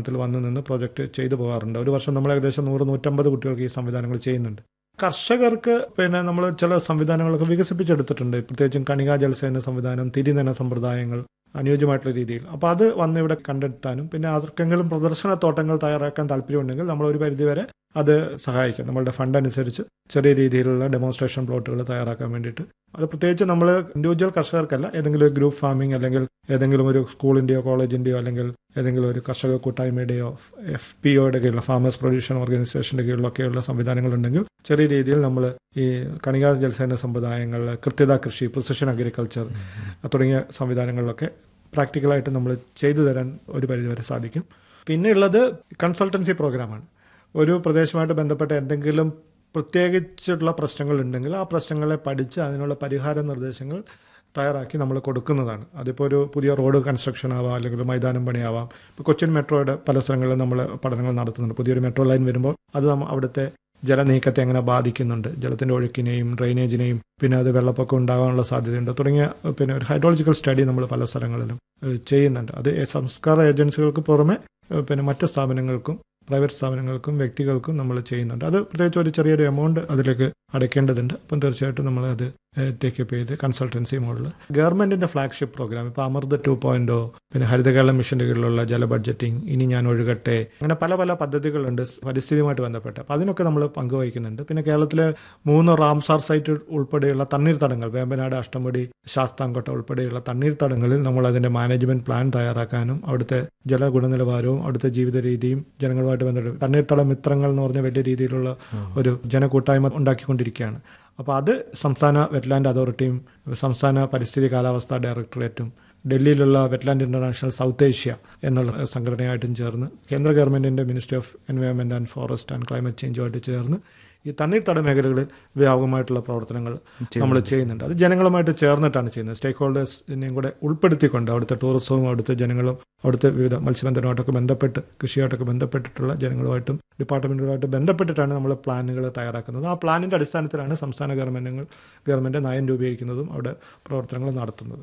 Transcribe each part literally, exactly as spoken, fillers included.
സംവിധാനത്തിൽ വന്നു നിന്ന് പ്രോജക്റ്റ് ചെയ്തു പോകാറുണ്ട്. ഒരു വർഷം നമ്മൾ ഏകദേശം നൂറ് നൂറ്റമ്പത് കുട്ടികൾക്ക് ഈ സംവിധാനങ്ങൾ ചെയ്യുന്നുണ്ട്. കർഷകർക്ക് പിന്നെ നമ്മൾ ചില സംവിധാനങ്ങളൊക്കെ വികസിപ്പിച്ചെടുത്തിട്ടുണ്ട്. പ്രത്യേകിച്ചും കണികാ ജലസേന സംവിധാനം, തിരിനന സമ്പ്രദായങ്ങൾ അനുയോജ്യമായിട്ടുള്ള രീതിയിൽ. അപ്പോൾ അത് വന്ന് ഇവിടെ കണ്ടെത്താനും പിന്നെ ആർക്കെങ്കിലും പ്രദർശന തോട്ടങ്ങൾ തയ്യാറാക്കാൻ താല്പര്യമുണ്ടെങ്കിൽ നമ്മൾ ഒരു പരിധിവരെ അത് സഹായിക്കും. നമ്മളുടെ ഫണ്ട് അനുസരിച്ച് ചെറിയ രീതിയിലുള്ള ഡെമോൺസ്ട്രേഷൻ പ്ലോട്ടുകൾ തയ്യാറാക്കാൻ വേണ്ടിയിട്ട്. അത് പ്രത്യേകിച്ച് നമ്മൾ ഇൻഡിവിജ്വൽ കർഷകർക്കല്ല, ഏതെങ്കിലും ഒരു ഗ്രൂപ്പ് ഫാമിംഗ് അല്ലെങ്കിൽ ഏതെങ്കിലും ഒരു സ്കൂളിൻ്റെയോ കോളേജിൻ്റെയോ അല്ലെങ്കിൽ ഏതെങ്കിലും ഒരു കർഷക കൂട്ടായ്മയുടെയോ എഫ് പി ഒയുടെ കീഴിലുള്ള ഫാമേഴ്സ് പ്രൊഡ്യൂഷൻ ഓർഗനൈസേഷൻ്റെ കീഴിലൊക്കെയുള്ള സംവിധാനങ്ങളുണ്ടെങ്കിൽ ചെറിയ രീതിയിൽ നമ്മൾ ഈ കണികാ ജലസേന സമ്പ്രദായങ്ങൾ, കൃത്യത കൃഷി, പ്രിസിഷൻ അഗ്രികൾച്ചർ തുടങ്ങിയ സംവിധാനങ്ങളിലൊക്കെ പ്രാക്ടിക്കലായിട്ട് നമ്മൾ ചെയ്തു തരാൻ ഒരു പരിധിവരെ സാധിക്കും. പിന്നെയുള്ളത് കൺസൾട്ടൻസി പ്രോഗ്രാമാണ്. ഒരു പ്രദേശമായിട്ട് ബന്ധപ്പെട്ട എന്തെങ്കിലും പ്രത്യേകിച്ചിട്ടുള്ള പ്രശ്നങ്ങൾ ഉണ്ടെങ്കിൽ ആ പ്രശ്നങ്ങളെ പഠിച്ച് അതിനുള്ള പരിഹാര നിർദ്ദേശങ്ങൾ തയ്യാറാക്കി നമ്മൾ കൊടുക്കുന്നതാണ്. അതിപ്പോൾ ഒരു പുതിയ റോഡ് കൺസ്ട്രക്ഷൻ ആവാം, അല്ലെങ്കിൽ മൈതാനം പണിയാവാം. ഇപ്പോൾ കൊച്ചിൻ മെട്രോയുടെ പല സ്ഥലങ്ങളിലും നമ്മൾ പഠനങ്ങൾ നടത്തുന്നുണ്ട്. പുതിയൊരു മെട്രോ ലൈൻ വരുമ്പോൾ അത് നമ്മൾ അവിടുത്തെ ജലനീക്കത്തെ എങ്ങനെ ബാധിക്കുന്നുണ്ട്, ജലത്തിൻ്റെ ഒഴുക്കിനെയും ഡ്രെയിനേജിനെയും, പിന്നെ അത് വെള്ളപ്പൊക്കം ഉണ്ടാകാനുള്ള സാധ്യതയുണ്ട് തുടങ്ങിയ പിന്നെ ഒരു ഹൈഡ്രോളജിക്കൽ സ്റ്റഡി നമ്മൾ പല സ്ഥലങ്ങളിലും ചെയ്യുന്നുണ്ട്. അത് സംസ്കാര ഏജൻസികൾക്ക് പുറമെ പിന്നെ മറ്റ് സ്ഥാപനങ്ങൾക്കും പ്രൈവറ്റ് സ്ഥാപനങ്ങൾക്കും വ്യക്തികൾക്കും നമ്മൾ ചെയ്യുന്നുണ്ട്. അത് പ്രത്യേകിച്ച് ഒരു ചെറിയൊരു എമൗണ്ട് അതിലേക്ക് അടയ്ക്കേണ്ടതുണ്ട്. അപ്പം തീർച്ചയായിട്ടും നമ്മളത് ടേക്കപ്പ് ചെയ്ത് കൺസൾട്ടൻസി മോഡൽ ഗവൺമെൻറ്റിൻ്റെ ഫ്ലാഗ്ഷിപ്പ് പ്രോഗ്രാം ഇപ്പോൾ അമൃത് ടു പോയിൻറ്റോ, പിന്നെ ഹരിതകേരളം മിഷൻ്റെ കീഴിലുള്ള ജല ബഡ്ജറ്റിംഗ്, ഇനി ഞാൻ ഒഴുകട്ടെ, അങ്ങനെ പല പല പദ്ധതികളുണ്ട് പരിസ്ഥിതിയുമായിട്ട് ബന്ധപ്പെട്ട്. അപ്പോൾ അതിനൊക്കെ നമ്മൾ പങ്കുവഹിക്കുന്നുണ്ട്. പിന്നെ കേരളത്തിലെ മൂന്ന് റാംസാർ സൈറ്റ് ഉൾപ്പെടെയുള്ള തണ്ണീർത്തടങ്ങൾ, വേമ്പനാട്, അഷ്ടമുടി, ശാസ്താംകോട്ട ഉൾപ്പെടെയുള്ള തണ്ണീർത്തടങ്ങളിൽ നമ്മൾ അതിൻ്റെ മാനേജ്മെൻറ്റ് പ്ലാൻ തയ്യാറാക്കാനും അവിടുത്തെ ജല ഗുണനിലവാരവും അവിടുത്തെ ജീവിത രീതിയും ജനങ്ങളുമായിട്ട് ബന്ധപ്പെട്ട് തണ്ണീർത്തട മിത്രങ്ങൾ എന്ന് പറഞ്ഞ വലിയ രീതിയിലുള്ള ഒരു ജനകൂട്ടായ്മ ഉണ്ടാക്കിക്കൊണ്ടിരിക്കുകയാണ്. അപ്പോൾ അത് സംസ്ഥാന വെറ്റ്ലാൻഡ് അതോറിറ്റിയും സംസ്ഥാന പരിസ്ഥിതി കാലാവസ്ഥാ ഡയറക്ടറേറ്റും ഡൽഹിയിലുള്ള വെറ്റ്ലാൻഡ് ഇന്റർനാഷണൽ സൗത്ത് ഏഷ്യ എന്നുള്ള സംഘടനയായിട്ടും ചേർന്ന് കേന്ദ്ര ഗവൺമെൻറ്റിൻ്റെ ministry of environment and forest and climate ചേഞ്ചുമായിട്ട് ചേർന്ന് ഈ തണ്ണീർത്തട മേഖലകളിൽ വ്യാപകമായിട്ടുള്ള പ്രവർത്തനങ്ങൾ നമ്മൾ ചെയ്യുന്നുണ്ട്. അത് ജനങ്ങളുമായിട്ട് ചേർന്നിട്ടാണ് ചെയ്യുന്നത്. സ്റ്റേക്ക് ഹോൾഡേഴ്സിനെയും കൂടെ ഉൾപ്പെടുത്തിക്കൊണ്ട് അവിടുത്തെ ടൂറിസവും അവിടുത്തെ ജനങ്ങളും അവിടുത്തെ വിവിധ മത്സ്യബന്ധനമായിട്ടൊക്കെ ബന്ധപ്പെട്ട് കൃഷിയായിട്ടൊക്കെ ബന്ധപ്പെട്ടിട്ടുള്ള ജനങ്ങളുമായിട്ടും ഡിപ്പാർട്ട്മെൻറ്റുമായിട്ട് ബന്ധപ്പെട്ടിട്ടാണ് നമ്മൾ പ്ലാനുകൾ തയ്യാറാക്കുന്നത്. ആ പ്ലാനിൻ്റെ അടിസ്ഥാനത്തിലാണ് സംസ്ഥാന ഗവൺമെൻറ്റുകൾ ഗവൺമെൻറ് നയം രൂപീകരിക്കുന്നതും അവിടെ പ്രവർത്തനങ്ങൾ നടത്തുന്നതും.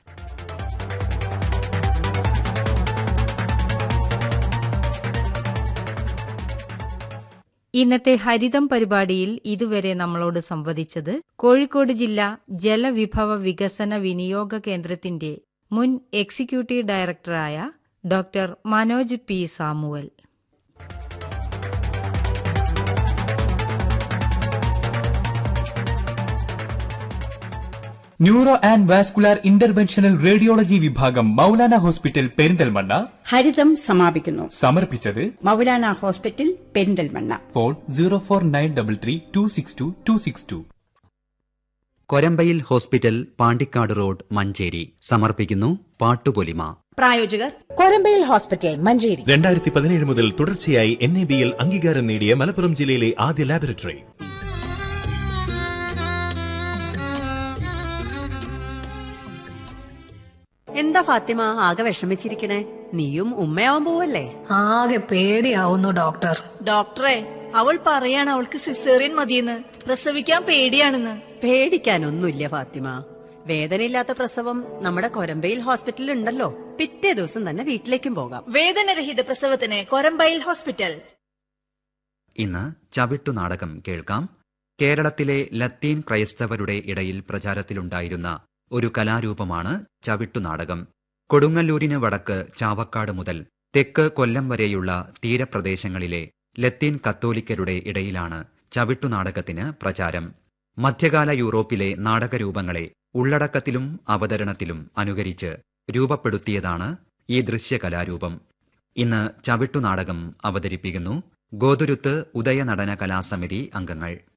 ഇന്നത്തെ ഹരിതം പരിപാടിയിൽ ഇതുവരെ നമ്മളോട് സംവദിച്ചത് കോഴിക്കോട് ജില്ലാ ജലവിഭവ വികസന വിനിയോഗ കേന്ദ്രത്തിന്റെ മുൻ എക്സിക്യൂട്ടീവ് ഡയറക്ടറായ doctor Manoj P Samuel. Neuro and vascular interventional radiology വിഭാഗം മൗലാന ഹോസ്പിറ്റൽ പെരിന്തൽമണ്ണ ഹരിതം സമാപിക്കുന്നു. സമർപ്പിച്ചത് Maulana hospital Perinthalmanna. Phone zero four nine double three to six to to six to. Korambayil hospital, Pandikkad road, Manjeri സമർപ്പിക്കുന്നു പാട്ടുപൊലിമ. പ്രായോജകർ കൊരമ്പയിൽ ഹോസ്പിറ്റൽ, മഞ്ചേരി. രണ്ടായിരത്തി പതിനേഴ് മുതൽ തുടർച്ചയായി എൻ എ ബിയിൽ അംഗീകാരം നേടിയ മലപ്പുറം ജില്ലയിലെ ആദ്യ ലാബറട്ടറി. എന്താ ഫാത്തിമ ആകെ വിഷമിച്ചിരിക്കണേ? നീയും ഉമ്മയാവാൻ പോവല്ലേ? ആകെ പേടിയാവുന്നു ഡോക്ടർ. ഡോക്ടറെ, അവൾ പറയാണ് അവൾക്ക് സിസേറിയൻ മതിയെന്ന്, പ്രസവിക്കാൻ പേടിയാണെന്ന്. പേടിക്കാനൊന്നുമില്ല ഫാത്തിമ. വേദനയില്ലാത്ത പ്രസവം നമ്മുടെ കൊരമ്പയിൽ ഹോസ്പിറ്റലിൽ ഉണ്ടല്ലോ. പിറ്റേ ദിവസം തന്നെ വീട്ടിലേക്കും പോകാം. വേദനരഹിത പ്രസവത്തിന് കൊരമ്പയിൽ ഹോസ്പിറ്റൽ. ഇന്ന് ചവിട്ടു നാടകം കേൾക്കാം. കേരളത്തിലെ ലത്തീൻ ക്രൈസ്തവരുടെ ഇടയിൽ പ്രചാരത്തിലുണ്ടായിരുന്ന ഒരു കലാരൂപമാണ് ചവിട്ടുനാടകം. കൊടുങ്ങല്ലൂരിന് വടക്ക് ചാവക്കാട് മുതൽ തെക്ക് കൊല്ലം വരെയുള്ള തീരപ്രദേശങ്ങളിലെ ലത്തീൻ കത്തോലിക്കരുടെ ഇടയിലാണ് ചവിട്ടുനാടകത്തിന് പ്രചാരം. മധ്യകാല യൂറോപ്പിലെ നാടകരൂപങ്ങളെ ഉള്ളടക്കത്തിലും അവതരണത്തിലും അനുകരിച്ച് രൂപപ്പെടുത്തിയതാണ് ഈ ദൃശ്യകലാരൂപം. ഇന്ന് ചവിട്ടുനാടകം അവതരിപ്പിക്കുന്നു ഗോതുരുത്ത് ഉദയനടന കലാസമിതി അംഗങ്ങൾ.